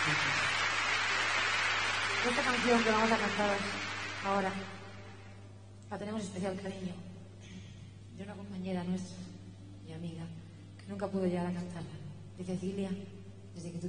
Esta canción que vamos a cantar ahora la tenemos especial cariño de una compañera nuestra y amiga que nunca pudo llegar a cantarla, de Cecilia, desde que tú